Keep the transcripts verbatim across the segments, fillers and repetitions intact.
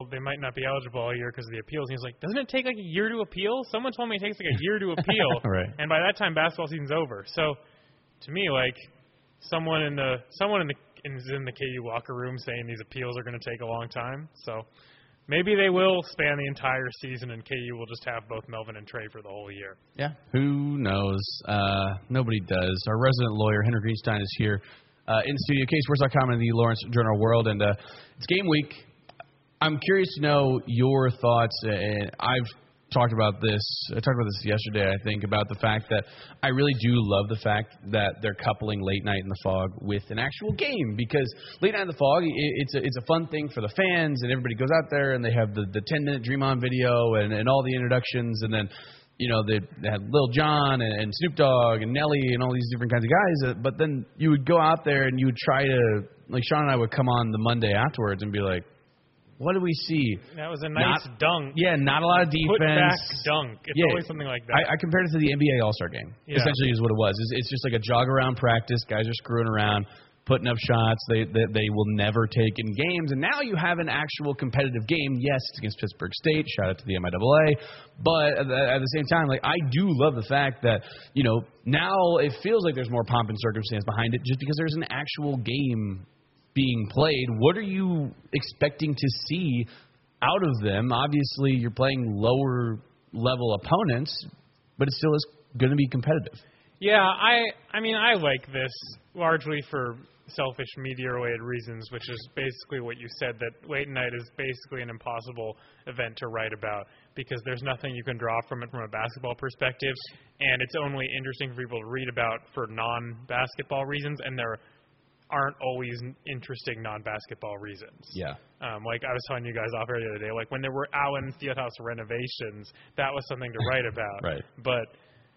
they might not be eligible all year because of the appeals. And he's like, doesn't it take like a year to appeal? Someone told me it takes like a year to appeal. Right. And by that time, basketball season's over. So, to me, like, someone in the someone in the in, in the K U locker room saying these appeals are going to take a long time. So, maybe they will span the entire season, and K U will just have both Melvin and Trey for the whole year. Yeah, who knows? Uh, nobody does. Our resident lawyer, Henry Greenstein, is here uh, in studio, K Sports dot com and the Lawrence Journal World, and uh, it's game week. I'm curious to know your thoughts, and I've talked about this. I talked about this yesterday, I think, about the fact that I really do love the fact that they're coupling Late Night in the Fog with an actual game, because Late Night in the Fog, it's a, it's a fun thing for the fans, and everybody goes out there and they have the, the ten-minute Dream On video and, and all the introductions, and then, you know, they, they had Lil Jon and, and Snoop Dogg and Nelly and all these different kinds of guys, but then you would go out there and you would try to, like Sean and I would come on the Monday afterwards and be like, what do we see? That was a nice not, dunk. Yeah, not a lot of defense. Put back dunk. It's yeah, always something like that. I, I compared it to the N B A All-Star Game. Yeah. Essentially is what it was. It's, it's just like a jog-around practice. Guys are screwing around, putting up shots they, they they will never take in games. And now you have an actual competitive game. Yes, it's against Pittsburgh State. Shout out to the M I A A. But at the, at the same time, like I do love the fact that, you know, now it feels like there's more pomp and circumstance behind it just because there's an actual game being played. What are you expecting to see out of them? Obviously, you're playing lower-level opponents, but it still is going to be competitive. Yeah, I I mean, I like this largely for selfish media-related reasons, which is basically what you said, that Late Night is basically an impossible event to write about because there's nothing you can draw from it from a basketball perspective, and it's only interesting for people to read about for non-basketball reasons, and there aren't always interesting non-basketball reasons. Yeah. Um, like I was telling you guys off air the other day, like when there were Allen Fieldhouse renovations, that was something to write about. Right. But,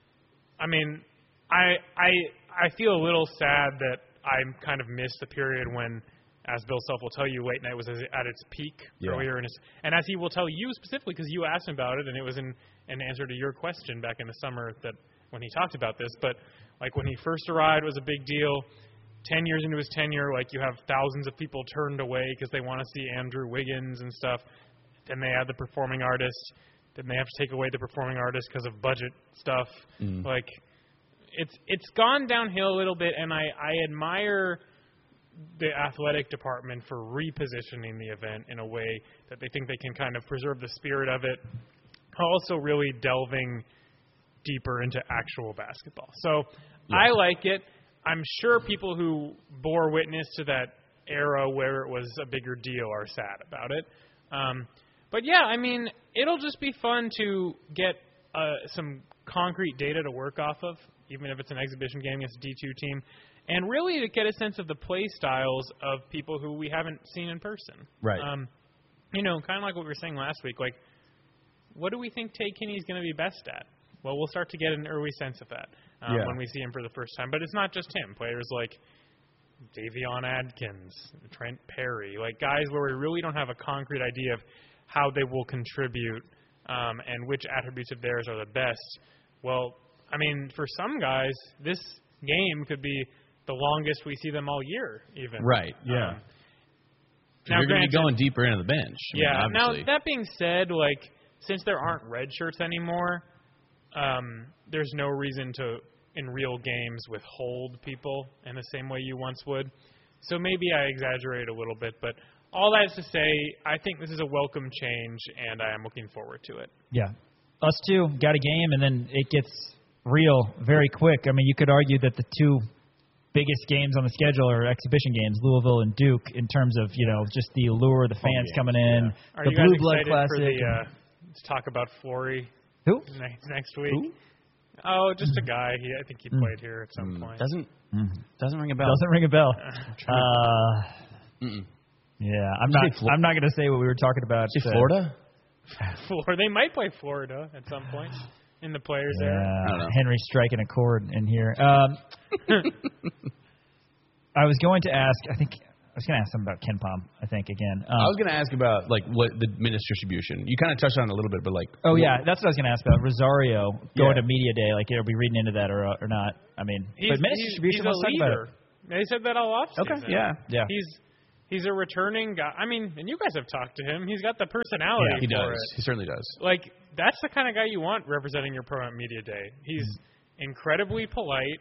I mean, I I I feel a little sad that I kind of missed the period when, as Bill Self will tell you, Late Night was at its peak yeah. earlier in its, and as he will tell you specifically, because you asked him about it, and it was in an answer to your question back in the summer that when he talked about this, but like when he first arrived, it was a big deal. Ten years into his tenure, like you have thousands of people turned away because they want to see Andrew Wiggins and stuff. Then they add the performing artist. Then they have to take away the performing artist because of budget stuff. Mm. Like it's it's gone downhill a little bit, and I, I admire the athletic department for repositioning the event in a way that they think they can kind of preserve the spirit of it, also really delving deeper into actual basketball. So yeah. I like it. I'm sure people who bore witness to that era where it was a bigger deal are sad about it. Um, but, yeah, I mean, it'll just be fun to get uh, some concrete data to work off of, even if it's an exhibition game against a D two team, and really to get a sense of the play styles of people who we haven't seen in person. Right. Um, you know, kind of like what we were saying last week, like, what do we think Tay Kinney's going to be best at? Well, we'll start to get an early sense of that um, yeah. when we see him for the first time. But it's not just him. Players like Davion Adkins, Trent Perry, like guys where we really don't have a concrete idea of how they will contribute um, and which attributes of theirs are the best. Well, I mean, for some guys, this game could be the longest we see them all year, even. Right, yeah. Um, now, you're going to be going deeper into the bench. I yeah, mean, now, that being said, like, since there aren't red shirts anymore, Um, there's no reason to, in real games, withhold people in the same way you once would. So maybe I exaggerate a little bit, but all that is to say, I think this is a welcome change, and I am looking forward to it. Yeah. Us too, got a game, and then it gets real very quick. I mean, you could argue that the two biggest games on the schedule are exhibition games, Louisville and Duke, in terms of, you know, just the allure, the fans oh, yeah. coming in, yeah. Are the you guys Blue Blood excited Classic. For the, uh, let's talk about Flory. Who? Next, next week. Who? Oh, just a guy. He, I think he played mm. here at some mm. point. Doesn't mm. doesn't ring a bell. Doesn't ring a bell. Uh, yeah, I'm not. Flo- I'm not going to say what we were talking about. Is it Florida? Florida. They might play Florida at some point in the players' yeah, area. Henry striking a chord in here. Um, I was going to ask. I think. I was going to ask something about KenPom, I think, again. Um, I was going to ask about, like, what the minutes distribution. You kind of touched on it a little bit, but, like... Oh, yeah, that's what I was going to ask about. Rosario going yeah. to media day, like, are we reading into that or or not? I mean, he's, but minutes he's, distribution, he's let's a talk leader. about it. They said that all offseason. Okay, yeah, yeah. He's, He's a returning guy. I mean, and you guys have talked to him. He's got the personality Yeah, he for does. it. He certainly does. Like, that's the kind of guy you want representing your Pro Am Media Day. He's mm-hmm. incredibly polite,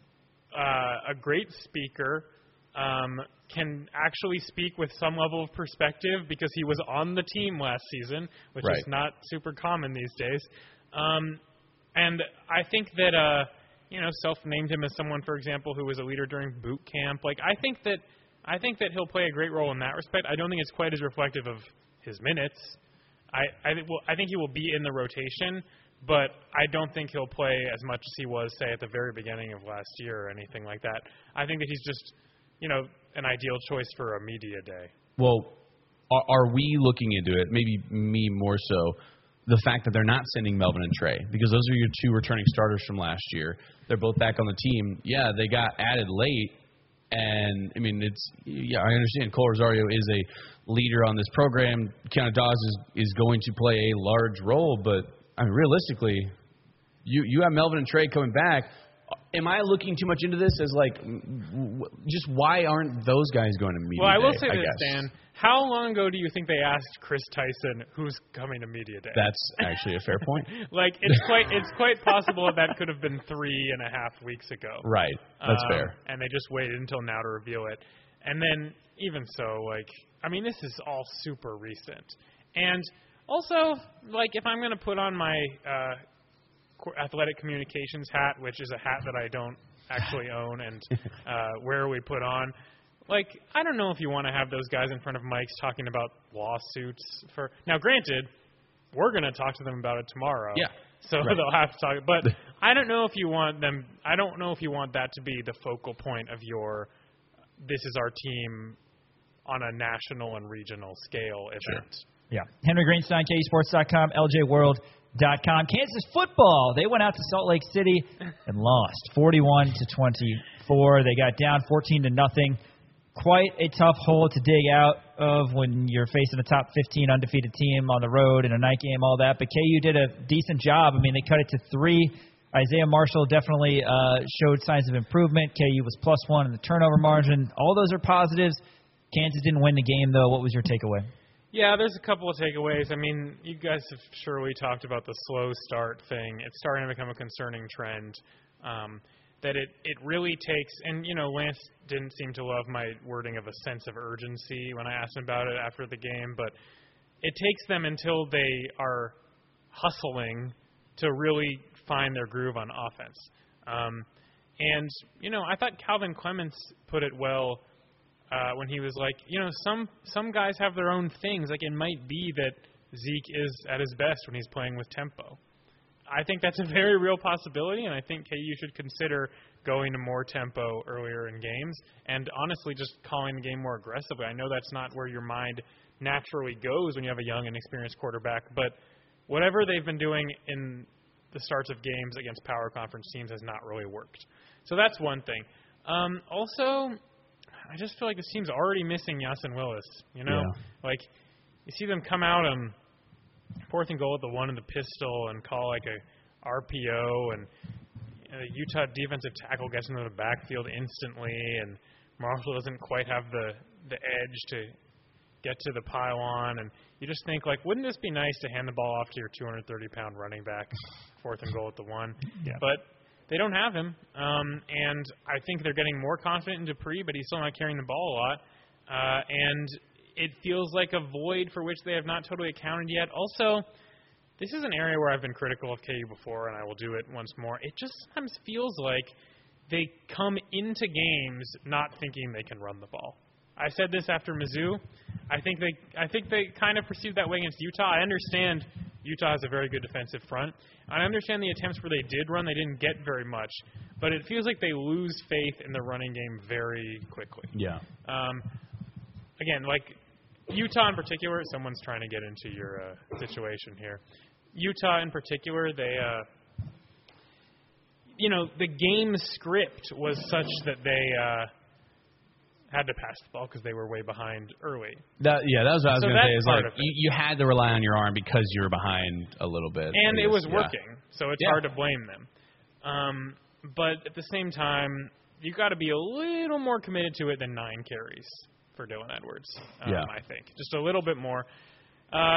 uh, a great speaker, um, can actually speak with some level of perspective because he was on the team last season, which right. is not super common these days. Um, and I think that, uh, you know, self-named him as someone, for example, who was a leader during boot camp. Like, I think that I think that he'll play a great role in that respect. I don't think it's quite as reflective of his minutes. I I, th- well, I think he will be in the rotation, but I don't think he'll play as much as he was, say, at the very beginning of last year or anything like that. I think that he's just, you know, an ideal choice for a media day. Well, are, are we looking into it, maybe me more so, the fact that they're not sending Melvin and Trey? Because those are your two returning starters from last year. They're both back on the team. Yeah, they got added late. And, I mean, it's yeah, I understand Cole Rosario is a leader on this program. Keanu Dawes is, is going to play a large role. But, I mean, realistically, you, you have Melvin and Trey coming back. Am I looking too much into this as, like, w- just why aren't those guys going to media Well, I will day, say I this, guess. Dan. How long ago do you think they asked Chris Tyson who's coming to media day? That's actually a fair point. Like, it's quite it's quite possible that that could have been three and a half weeks ago. Right. That's um, fair. And they just waited until now to reveal it. And then, even so, like, I mean, this is all super recent. And also, like, if I'm going to put on my uh, athletic communications hat, which is a hat that I don't actually own and uh, rarely put on, like, I don't know if you want to have those guys in front of mics talking about lawsuits for. Now, granted, we're going to talk to them about it tomorrow. Yeah. So right. they'll have to talk. But I don't know if you want them. I don't know if you want that to be the focal point of your. This is our team on a national and regional scale event. Sure. Yeah. Henry Greenstein, K U Sports dot com, L J World dot com. Kansas football. They went out to Salt Lake City and lost forty-one to twenty-four. They got down fourteen to nothing. Quite a tough hole to dig out of when you're facing a top fifteen undefeated team on the road in a night game, all that. But K U did a decent job. I mean, they cut it to three. Isaiah Marshall definitely uh, showed signs of improvement. K U was plus one in the turnover margin. All those are positives. Kansas didn't win the game, though. What was your takeaway? Yeah, there's a couple of takeaways. I mean, you guys have surely talked about the slow start thing. It's starting to become a concerning trend. Um, that it, it really takes, and, you know, Lance didn't seem to love my wording of a sense of urgency when I asked him about it after the game, but it takes them until they are hustling to really find their groove on offense. Um, and, you know, I thought Calvin Clements put it well uh, when he was like, you know, some some guys have their own things. Like, it might be that Zeke is at his best when he's playing with tempo. I think that's a very real possibility, and I think K U should consider going to more tempo earlier in games and honestly just calling the game more aggressively. I know that's not where your mind naturally goes when you have a young and experienced quarterback, but whatever they've been doing in the starts of games against power conference teams has not really worked. So that's one thing. Um, also, I just feel like this team's already missing Yasin Willis. You know, Yeah. like you see them come out and fourth and goal at the one in the pistol and call like a R P O, and the Utah defensive tackle gets into the backfield instantly, and Marshall doesn't quite have the, the edge to get to the pylon, and you just think, like, wouldn't this be nice to hand the ball off to your two hundred thirty pound running back, fourth and goal at the one? Yeah. But they don't have him, um, and I think they're getting more confident in Dupree, but he's still not carrying the ball a lot, uh, and it feels like a void for which they have not totally accounted yet. Also, this is an area where I've been critical of K U before, and I will do it once more. It just sometimes feels like they come into games not thinking they can run the ball. I said this after Mizzou. I think they, I think they kind of perceived that way against Utah. I understand Utah has a very good defensive front. I understand the attempts where they did run, they didn't get very much, but it feels like they lose faith in the running game very quickly. Yeah. Um, again, like. Utah in particular, someone's trying to get into your uh, situation here. Utah in particular, they, uh, you know, the game script was such that they uh, had to pass the ball because they were way behind early. That, yeah, that was what I was So going to that's say. Is part like of it. you, you had to rely on your arm because you were behind a little bit. And I it was guess. Yeah. working, so it's Yeah. hard to blame them. Um, but at the same time, you got to be a little more committed to it than nine carries. for Dylan Edwards. Um, Yeah. I think just a little bit more. Uh,